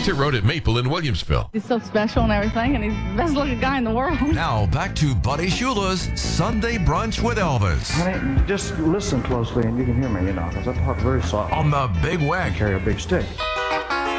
Exit Road at Maple in Williamsville. He's so special and everything, and he's the best looking guy in the world. Now back to Buddy Shula's Sunday Brunch with Elvis Honey, just listen closely and you can hear me, because I talk very soft. on the Big Wagon. Carry a big stick.